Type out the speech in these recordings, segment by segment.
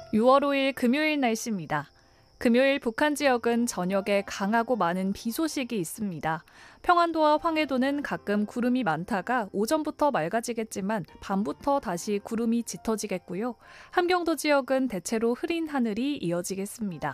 6월 5일 금요일 날씨입니다. 금요일 북한 지역은 저녁에 강하고 많은 비 소식이 있습니다. 평안도와 황해도는 가끔 구름이 많다가 오전부터 맑아지겠지만 밤부터 다시 구름이 짙어지겠고요. 함경도 지역은 대체로 흐린 하늘이 이어지겠습니다.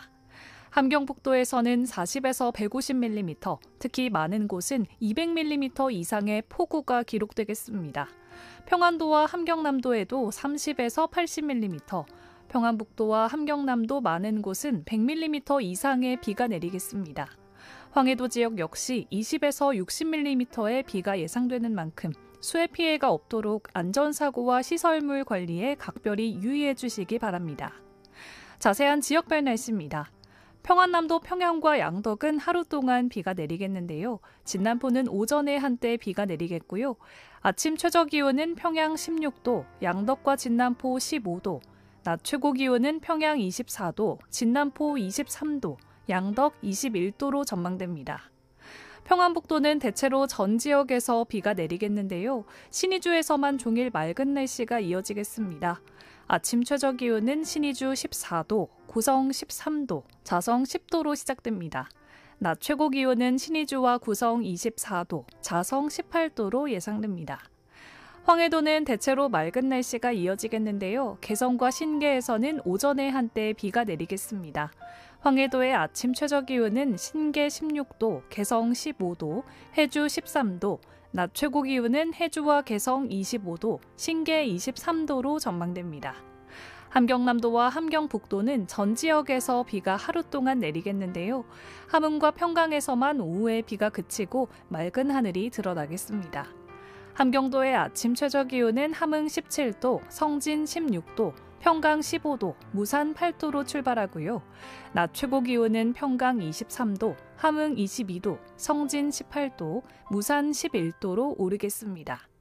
함경북도에서는 40에서 150mm, 특히 많은 곳은 200mm 이상의 폭우가 기록되겠습니다. 평안도와 함경남도에도 30에서 80mm, 평안북도와 함경남도 많은 곳은 100mm 이상의 비가 내리겠습니다. 황해도 지역 역시 20에서 60mm의 비가 예상되는 만큼 수해 피해가 없도록 안전사고와 시설물 관리에 각별히 유의해 주시기 바랍니다. 자세한 지역별 날씨입니다. 평안남도 평양과 양덕은 하루 동안 비가 내리겠는데요. 진남포는 오전에 한때 비가 내리겠고요. 아침 최저기온은 평양 16도, 양덕과 진남포 15도, 낮 최고기온은 평양 24도, 진남포 23도, 양덕 21도로 전망됩니다. 평안북도는 대체로 전 지역에서 비가 내리겠는데요. 신의주에서만 종일 맑은 날씨가 이어지겠습니다. 아침 최저기온은 신의주 14도, 구성 13도, 자성 10도로 시작됩니다. 낮 최고기온은 신의주와 구성 24도, 자성 18도로 예상됩니다. 황해도는 대체로 맑은 날씨가 이어지겠는데요. 개성과 신계에서는 오전에 한때 비가 내리겠습니다. 황해도의 아침 최저기온은 신계 16도, 개성 15도, 해주 13도, 낮 최고기온은 해주와 개성 25도, 신계 23도로 전망됩니다. 함경남도와 함경북도는 전 지역에서 비가 하루 동안 내리겠는데요. 함흥과 평강에서만 오후에 비가 그치고 맑은 하늘이 드러나겠습니다. 함경도의 아침 최저기온은 함흥 17도, 성진 16도, 평강 15도, 무산 8도로 출발하고요. 낮 최고기온은 평강 23도, 함흥 22도, 성진 18도, 무산 11도로 오르겠습니다.